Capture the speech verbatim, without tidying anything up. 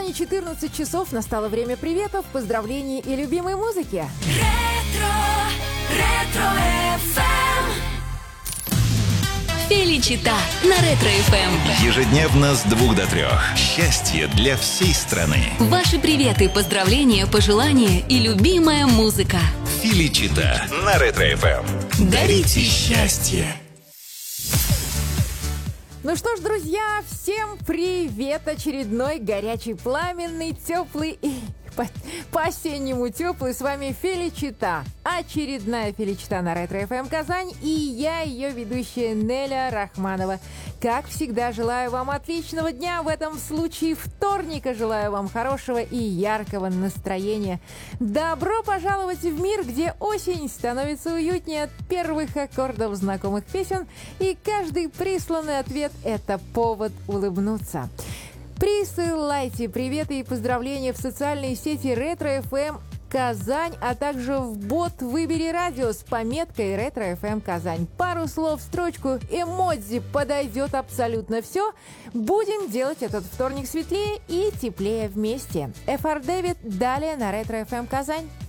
Казани четырнадцать часов, настало время приветов, поздравлений и любимой музыки. Ретро, ретро-эф эм. Феличита на ретро-эф эм. Ежедневно с двух до трех. Счастье для всей страны. Ваши приветы, поздравления, пожелания и любимая музыка. Феличита на ретро-эф эм. Дарите счастье. Ну что ж, друзья, всем привет! Очередной горячий, пламенный, теплый и по- по-осеннему теплый. С вами Феличита. Очередная Феличита на ретро-эф эм Казань. И я, ее ведущая Неля Рахманова. Как всегда, желаю вам отличного дня. В этом случае вторника. Желаю вам хорошего и яркого настроения. Добро пожаловать в мир, где осень становится уютнее от первых аккордов знакомых песен. И каждый присланный ответ – это повод улыбнуться. Присылайте приветы и поздравления в социальные сети ретро-эф эм Казань, а также в бот «Выбери радио» с пометкой ретро-эф эм Казань. Пару слов, строчку, эмодзи, подойдет абсолютно все. Будем делать этот вторник светлее и теплее вместе. эф ар Дэвид далее на ретро-эф эм Казань.